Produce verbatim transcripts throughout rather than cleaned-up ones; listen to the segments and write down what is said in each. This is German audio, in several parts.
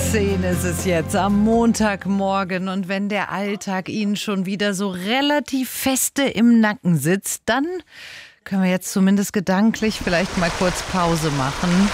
zehn ist es jetzt am Montagmorgen und wenn der Alltag Ihnen schon wieder so relativ feste im Nacken sitzt, dann können wir jetzt zumindest gedanklich vielleicht mal kurz Pause machen.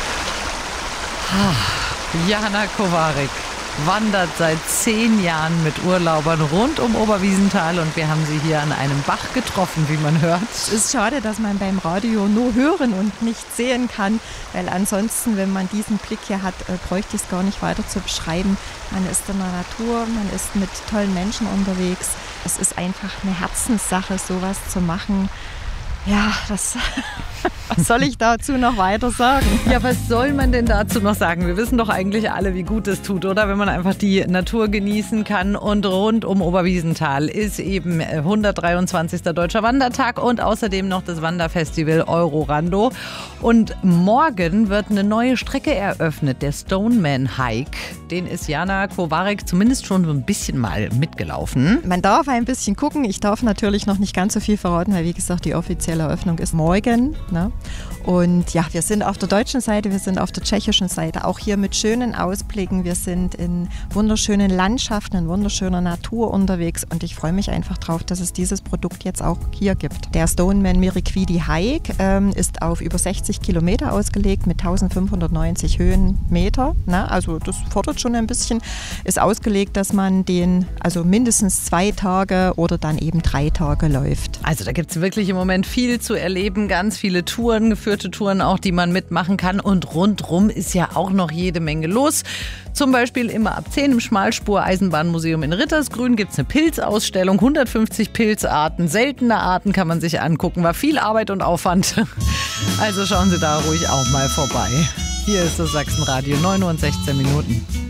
Jana Kowarek wandert seit zehn Jahren mit Urlaubern rund um Oberwiesenthal und wir haben sie hier an einem Bach getroffen, wie man hört. Es ist schade, dass man beim Radio nur hören und nicht sehen kann, weil ansonsten, wenn man diesen Blick hier hat, bräuchte ich es gar nicht weiter zu beschreiben. Man ist in der Natur, man ist mit tollen Menschen unterwegs. Es ist einfach eine Herzenssache, sowas zu machen. Ja, das, was soll ich dazu noch weiter sagen? Ja, was soll man denn dazu noch sagen? Wir wissen doch eigentlich alle, wie gut es tut, oder? Wenn man einfach die Natur genießen kann. Und rund um Oberwiesenthal ist eben hundertdreiundzwanzigster Deutscher Wandertag und außerdem noch das Wanderfestival Eurorando. Und morgen wird eine neue Strecke eröffnet, der Stoneman Hike. Den ist Jana Kowarek zumindest schon so ein bisschen mal mitgelaufen. Man darf ein bisschen gucken. Ich darf natürlich noch nicht ganz so viel verraten, weil wie gesagt, die offizielle Eröffnung ist morgen. Ne? Und ja, wir sind auf der deutschen Seite, wir sind auf der tschechischen Seite, auch hier mit schönen Ausblicken. Wir sind in wunderschönen Landschaften, in wunderschöner Natur unterwegs und ich freue mich einfach drauf, dass es dieses Produkt jetzt auch hier gibt. Der Stoneman Miriquidi Hike ähm, ist auf über sechzig Kilometer ausgelegt mit eintausendfünfhundertneunzig Höhenmeter. Ne? Also das fordert schon ein bisschen. Ist ausgelegt, dass man den also mindestens zwei Tage oder dann eben drei Tage läuft. Also da gibt es wirklich im Moment viel zu erleben, ganz viele Touren, geführte Touren auch, die man mitmachen kann und rundrum ist ja auch noch jede Menge los. Zum Beispiel immer ab zehn im Schmalspur-Eisenbahnmuseum in Rittersgrün gibt es eine Pilzausstellung, hundertfünfzig Pilzarten, seltene Arten kann man sich angucken, war viel Arbeit und Aufwand. Also schauen Sie da ruhig auch mal vorbei. Hier ist das Sachsenradio, neun Uhr und sechzehn Minuten.